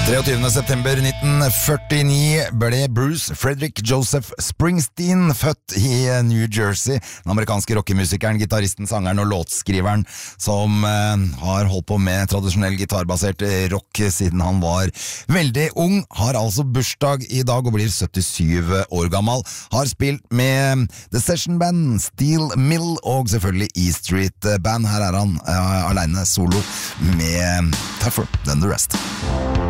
23. september 1949 ble Bruce Frederick Joseph Springsteen født i New Jersey. Den amerikanske rockemusikeren, gitaristen, sangeren og låtskriveren som har holdt på med tradisjonell gitarbasert rock siden han var veldig ung, har altså bursdag i dag og blir 77 år gammel. Har spilt med The Session Band, Steel Mill og selvfølgelig E Street Band. Her er han alene solo med Tougher Than The Rest.